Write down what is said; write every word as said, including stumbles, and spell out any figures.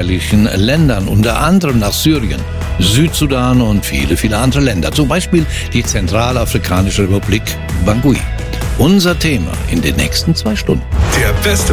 unterschiedlichen Ländern, unter anderem nach Syrien, Südsudan und viele, viele andere Länder. Zum Beispiel die Zentralafrikanische Republik Bangui. Unser Thema in den nächsten zwei Stunden. Der beste